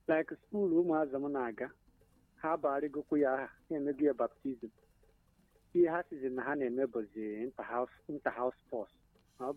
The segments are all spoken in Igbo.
like school ụmụazị m na-aga ha barịgokwu ya na-emego ya baptizim ihe ha sizi na ha na-eme bụzi interhouse sports ọ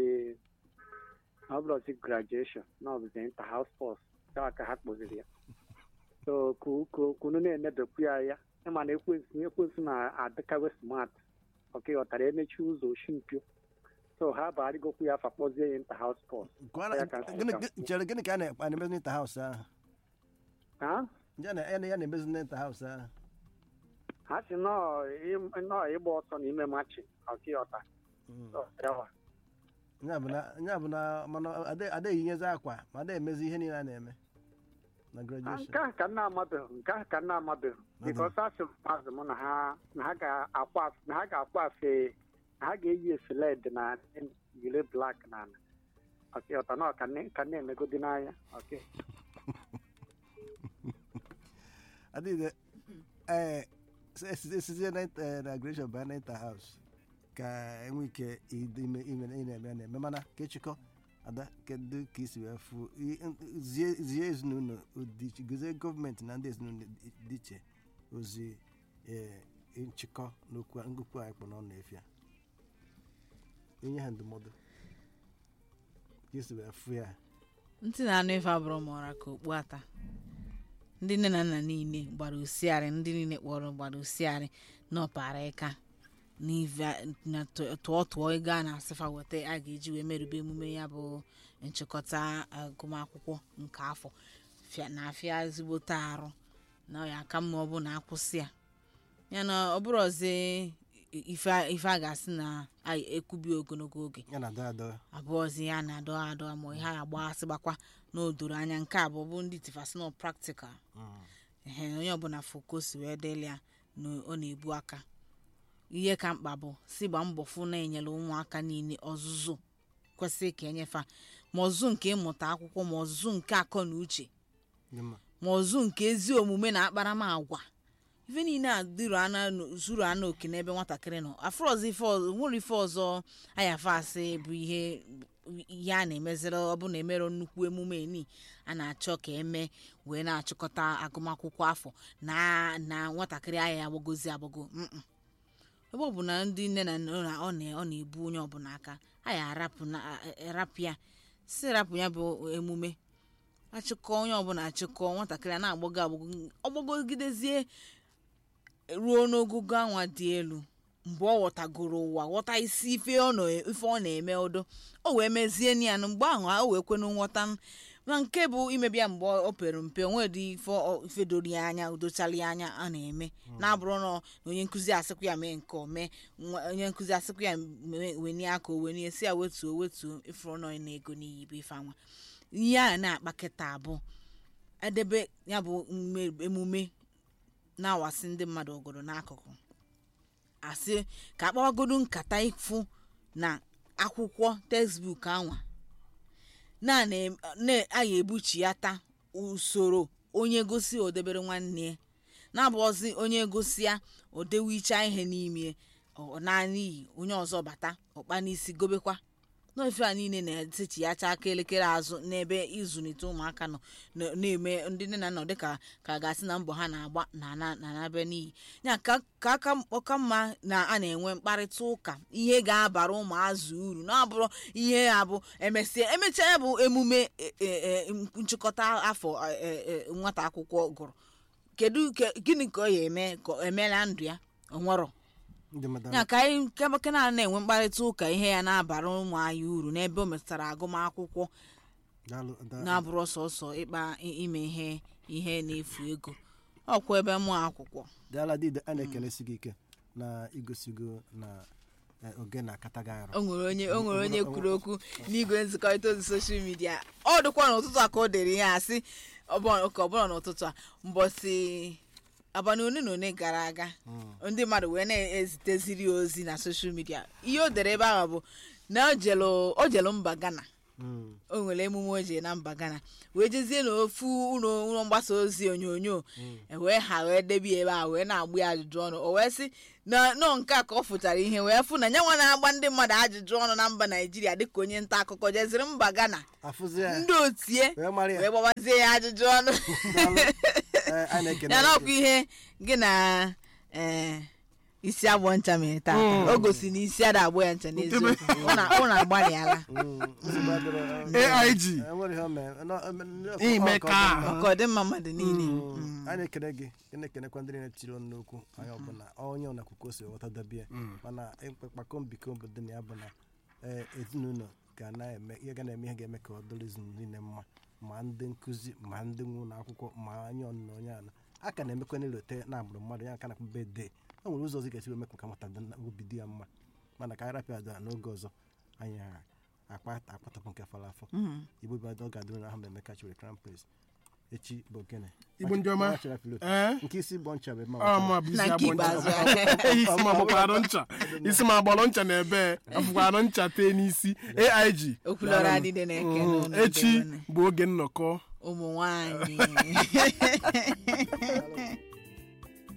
bụrụzi graduation na ọ bụzi interhouse sports ka ha kpụziri ya so kunu na-emebekwu ya ịma na ekwensu na-adịkawe smart ọka ghọtara emechi ụzọ oshimpio so ha barịgokwu ya afa kpọzie ya interhouse sports chere gịnị ka a na-emezi n'interhouse ahụ ya na-emezi n'interhouse ahụ ha si nọọ ịgba ọsọ n'ime machi ọkịọta ya bụ na mana adịghị nyezi akwa ma adịghị emezi ihe niile a na-eme na graduation. nke ahụ ka nna amabeghị bikos asị maazị m na ha ga-akwa afe na ha ga-eyi efeled na yiri blak na ala ọkịọta na ka na-emegodi n'anya ọkị adịghị esizie na graduation baa na interhouse ka enwe ike na-eme mana ka echikọ ada kedu ka isi wee fụ zie ezinụlọ gozie gọọmenti na ndị ezinụlọ dị iche ozi nchịkọ n'okwu anyị kpọ n'ọnụ efi a inye ha ndụmọdụ ka isi wee fụ ya ntị na-anụ ife abụrụ mụra ka okpu ata ndị nne na nna niile gbara osiarị ndị niile kpọrọ gbara osiarị n'ọpara ịka na tụọ ego a na-asịfa weta a ga-eji wee merube emume ya bụ nchịkọta agụmakwụkwọ nke afọ na-afịa ezigbote arụ na ya aka mma ọ bụ na akwụsị ya na ọ bụrụ ọzọ ife a ga-asị na ekwubi ogologo oge abụọzi ya na-adọ adọ ma ihe a agbaghasịgbakwa n'odoro anya nke a bụ ndị tifasịnal praktikal onye ọbụla fokosi wee deli ya na ọ na-ebu aka ihe ka mkpa bụ si gba mbọ fụ na-enyere ụmụaka niile ọzụzụ kwesịrị ka enyefa ma ọzụzụ nke ịmụta akwụkwọ ma ọzụzụ nke akọ na uche ma ọzụzụ nke ezi omume na akparamagwa ife niile a zuru ana oke n'ebe nwatakịrị nọ afrọzi nwere ife ọzọ ayafa asị bụ ihe a na-emeziri ọ bụ na emere nnukwu emume ni a na-achọ ka eme wee na-achịkọta agụmakwụkwọ afọ na nwatakịrị ahịa agbagozi agbago ebe ọ bụ na ndị nne na nna ọ na-ebu onye ọbụla aka anyị arapụ ya si rapụ ya bụ emume achịkọ onye ọbụla achịkọ nwatakịrị a na-agbago ọgbagogidezie ruo n'ogogo anwa dị elu mgbe ọ ghọtagoro ụwa ghọta isi ife ọ na-eme odo o wee mezie ya na mgbe ahụ o wee kwenu nghọta na nke bụ imebia mgbe o pere mpe onwedị ife doro ya anya udochara ya anya a na-eme na-abụrụ na onye nkụzi asịkwa ya mee nke ome onye nkụzi asịkwa ya weni aka oweni esi ya wetuo ifuru nọ na ego n'iyi bụ ife anwa ihe a na-akpakịta abụ edebe ya bụ emume na-awasị ndị mmadụ ogodo n'akụkụ asị ka akpawagodo nkata ịfụ na akwụkwọ textbook anwa na-aya ebuchi ya ta usoro onye gosi odebere nwanne na-abụọzi onye gosi ya odewicha ihe n'ime naanị iyi onye ọzọ bata ọkpa n'isi gobekwa n'ofe a niile na-etichi ya aka elekere azụ n'ebe ịzụlite ụmụaka nọ na-eme ndị nne na nna dịka ka ga-asị na mbọ ha na-agba na-abịa n'iyi ya ka ọka mma na a na-enwe mkparịta ụka ihe ga-abara ụmụazụ uru na-abụrụ ihe ya bụ emechaa ya bụ emume nchịkọta afọ nwata akwụkwọ gụrụ gịnị ka ọ ya eme ka emela ndụ ya onwero ya ka anyị kemaka na-enwe mkparịta ụka ihe ya na-abara ụmụ anyị uru n'ebe o metụtara agụmakwụkwọ na-abụrụ sọsọ ịkpa ime ihe na-efu ego ọkwa ebe mụ akwụkwọ dala dide a na-ekelesi gị ike na igosigo na oge na-akata gị arụ o nwere onye kwuru okwu n'igwe nzikọrịta ozi soshal midia ọ dịkwa n'ụtụtụ a ka o dere ya asị ọbụla n'ụtụtụ a mbọsị abalị one na one gara aga ndị mmadụ wee na-eziteziri ozi na soshal midia ihe o dere ebe ahụ bụ na o jelu mba Ghana o nwere emume o ji na mba Ghana wee jezie n'ofu ụlọ mgbasa ozi onyonyo wee ha wee debi ebe a wee na-agba ya ajụjụ ọnụ o wee sị nọ nke a ka ọ fụtara ihe wee fụ na nyanwa na-agba ndị mmadụ ajụjụ ọnụ na mba Naijiria dịka onye nta akụkọ jeziri mba Ghana ndị otie wee gbabazie ya ajụjụ ọnụ ya na ọkwa ihe gị na isi agbọ ncha mere taa o gosi na isi ada agbọ ya ncha n'eziokwu ọ na-agbalịala AIG ime ka ọ dị mma mmadụ niile a na-ekene gị na-ekenekwa ndị na-etiri ọnụ n'okwu anyị ọbụla onye ọnakwụkwọ si ghọta dabie mana mkpakọ mbikọ obodo na ya bụ na ezinụlọ ga na-eme ihe ga-eme ka ọ dịrị ezinụlọ niile mma ma ndị nkụzi ma ndị nwe ụlọ akwụkwọ ma anyị ọnụnọ onye ala a ka na-emekwa n'elote na agbụrụ mmadụ ya ka na bede o nwere ụzọ ọzọ ga-esi eme ka mata obi dị ya mma mana ka anyị rapịa ada n'oge ọzọ anyị akpatapụ nke fọrọ afọ igbo bụ ọ ga-adịrị na ahụ ma Emeka chịrị Crown Prince echi bụ gịnị Igbo ndị ọma nke isi bụ ncha bụ isi ma gbọrọ ncha na ebe afụkwara ncha tee n'isi AIG okwulọra adịde na-eke echi bụ oge nnọkọ ụmụ nwanyị